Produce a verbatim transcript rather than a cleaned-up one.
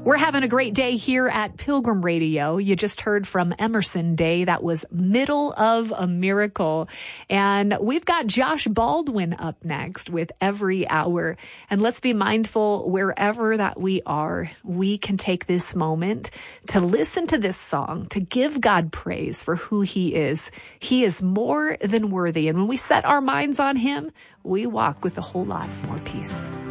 We're having a great day here at Pilgrim Radio. You just heard from Emerson Day. That was Middle of a Miracle. And we've got Josh Baldwin up next with Every Hour. And let's be mindful wherever that we are, we can take this moment to listen to this song, to give God praise for who he is. He is more than worthy. And when we set our minds on him, we walk with a whole lot more peace.